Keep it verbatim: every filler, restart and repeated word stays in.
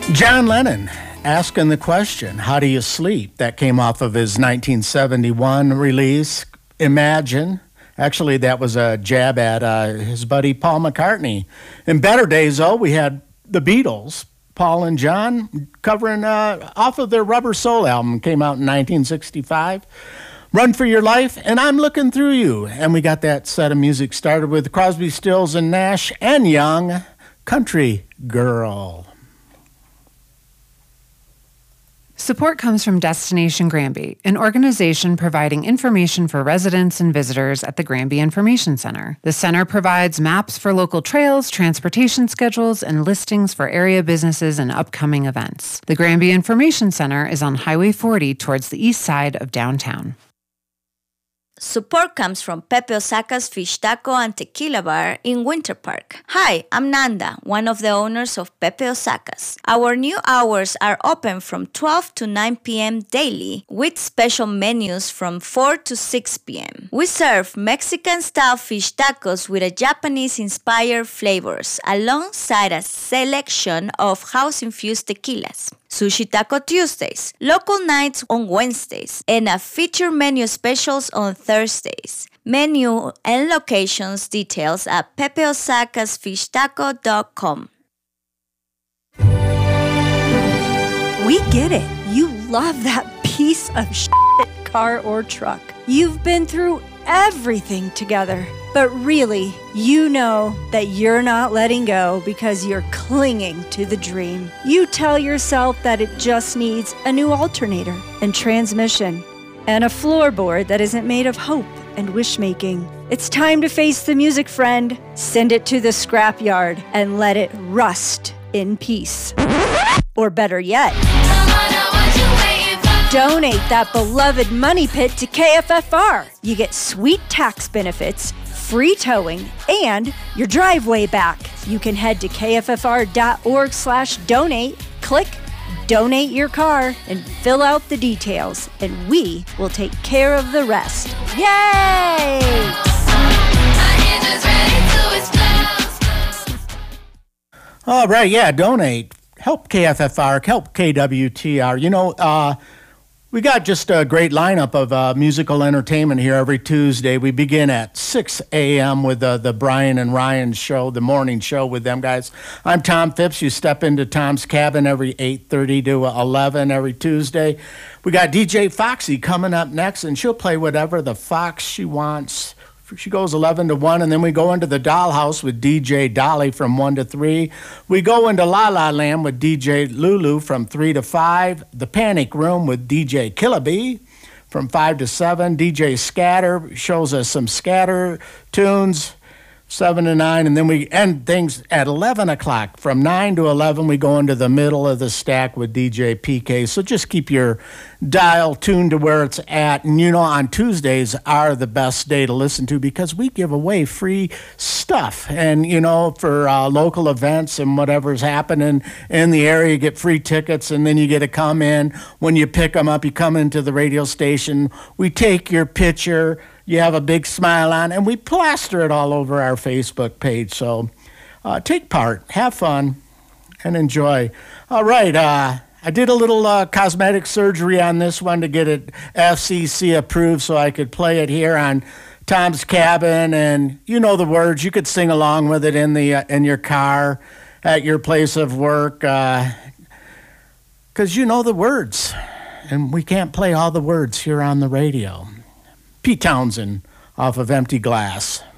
John Lennon asking the question, how do you sleep? That came off of his nineteen seventy-one release, Imagine. Actually, that was a jab at uh, his buddy Paul McCartney. In better days, though, we had the Beatles, Paul and John, covering uh, off of their Rubber Soul album, came out in nineteen sixty-five. Run for Your Life, and I'm Looking Through You. And we got that set of music started with Crosby, Stills, and Nash and Young, Country Girl. Support comes from Destination Granby, an organization providing information for residents and visitors at the Granby Information Center. The center provides maps for local trails, transportation schedules, and listings for area businesses and upcoming events. The Granby Information Center is on Highway forty towards the east side of downtown. Support comes from Pepe Osaka's Fish Taco and Tequila Bar in Winter Park. Hi, I'm Nanda, one of the owners of Pepe Osaka's. Our new hours are open from twelve to nine p.m. daily with special menus from four to six p.m. We serve Mexican-style fish tacos with a Japanese-inspired flavors alongside a selection of house-infused tequilas. Sushi Taco Tuesdays, local nights on Wednesdays, and a feature menu specials on Thursdays. Menu and locations details at pepe osacas fish taco dot com. We get it. You love that piece of shit car or truck. You've been through everything together. But really, you know that you're not letting go because you're clinging to the dream. You tell yourself that it just needs a new alternator and transmission and a floorboard that isn't made of hope and wish-making. It's time to face the music, friend. Send it to the scrapyard and let it rust in peace. Or better yet, donate that beloved money pit to K F F R. You get sweet tax benefits, free towing, and your driveway back. You can head to K F F R dot org slash donate, click donate your car, and fill out the details, and we will take care of the rest. Yay! All right, yeah, donate. Help K F F R, help K W T R. You know, uh, we got just a great lineup of uh, musical entertainment here every Tuesday. We begin at six a.m. with uh, the Brian and Ryan show, the morning show with them guys. I'm Tom Phipps. You step into Tom's cabin every eight thirty to eleven every Tuesday. We got D J Foxy coming up next, and she'll play whatever the fox she wants. She goes eleven to one, and then we go into the Dollhouse with D J Dolly from one to three. We go into La La Land with D J Lulu from three to five. The Panic Room with D J Killabee from five to seven. D J Scatter shows us some scatter tunes, seven to nine, and then we end things at eleven o'clock. From nine to eleven, we go into the middle of the stack with D J P K. So just keep your dial tuned to where it's at. And you know, on Tuesdays are the best day to listen to because we give away free stuff. And, you know, for uh, local events and whatever's happening in the area, you get free tickets, and then you get to come in. When you pick them up, you come into the radio station. We take your picture. You have a big smile on, and we plaster it all over our Facebook page. So uh, take part, have fun, and enjoy. All right, uh, I did a little uh, cosmetic surgery on this one to get it F C C approved so I could play it here on Tom's Cabin. And you know the words. You could sing along with it in the uh, in your car, at your place of work, because uh, you know the words. And we can't play all the words here on the radio. Pete Townsend off of Empty Glass.